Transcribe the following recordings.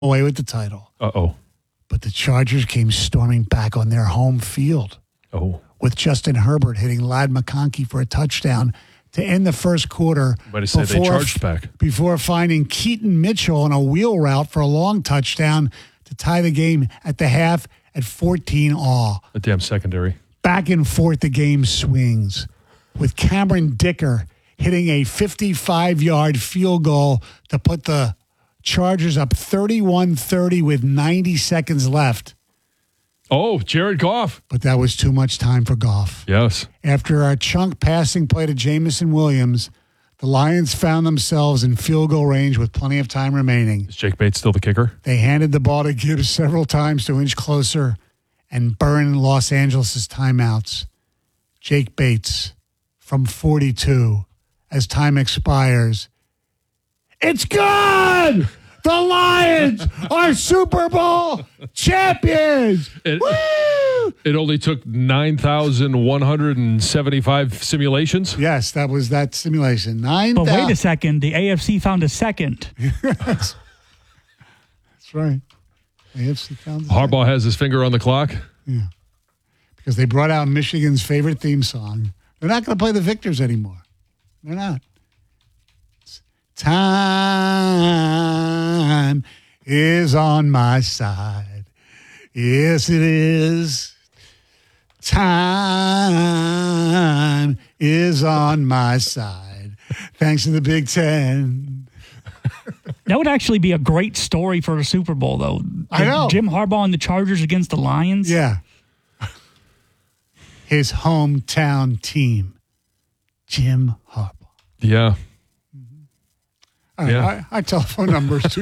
away with the title. Uh-oh. But the Chargers came storming back on their home field. Oh. With Justin Herbert hitting Ladd McConkey for a touchdown to end the first quarter. Might have said they charged back. Before finding Keaton Mitchell on a wheel route for a long touchdown to tie the game at the half at 14-all. A damn secondary. Back and forth the game swings, with Cameron Dicker hitting a 55-yard field goal to put the Chargers up 31-30 with 90 seconds left. Oh, Jared Goff. But that was too much time for Goff. Yes. After a chunk passing play to Jamison Williams, the Lions found themselves in field goal range with plenty of time remaining. Is Jake Bates still the kicker? They handed the ball to Gibbs several times to inch closer and burn Los Angeles' timeouts. Jake Bates from 42 as time expires. It's good! The Lions are Super Bowl champions! Woo! It only took 9,175 simulations? Yes, that was that simulation. But wait a second. The AFC found a second. That's right. AFC found a Harbaugh has his finger on the clock? Yeah. Because they brought out Michigan's favorite theme song. They're not going to play the Victors anymore. They're not. Time is on my side. Yes, it is. Time is on my side. Thanks to the Big Ten. That would actually be a great story for a Super Bowl, though. I know. Jim Harbaugh and the Chargers against the Lions. Yeah. His hometown team, Jim Harbaugh. Yeah. All right, Yeah. our telephone number is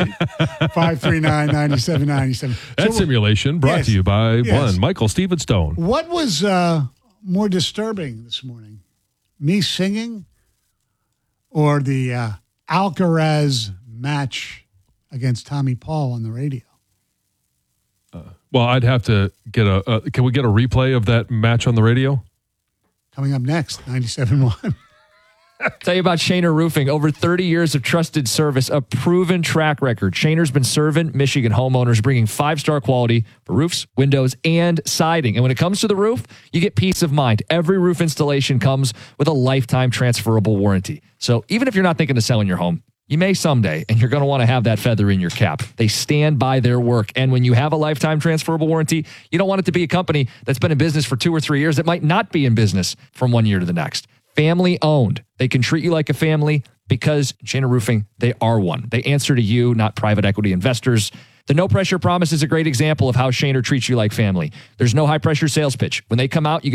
248-539-9797. That simulation brought to you by one Michael Stephen Stone. What was more disturbing this morning? Me singing or the Alcaraz match against Tommy Paul on the radio? Well, I'd have to get can we get a replay of that match on the radio? Coming up next, 97.1. Tell you about Shaner Roofing. Over 30 years of trusted service, a proven track record. Shaner's been serving Michigan homeowners, bringing 5-star quality for roofs, windows, and siding. And when it comes to the roof, you get peace of mind. Every roof installation comes with a lifetime transferable warranty. So even if you're not thinking of selling your home, you may someday, and you're going to want to have that feather in your cap. They stand by their work. And when you have a lifetime transferable warranty, you don't want it to be a company that's been in business for 2 or 3 years that might not be in business from one year to the next. Family owned. They can treat you like a family because Shaner Roofing, they are one. They answer to you, not private equity investors. The no pressure promise is a great example of how Shaner treats you like family. There's no high pressure sales pitch. When they come out, you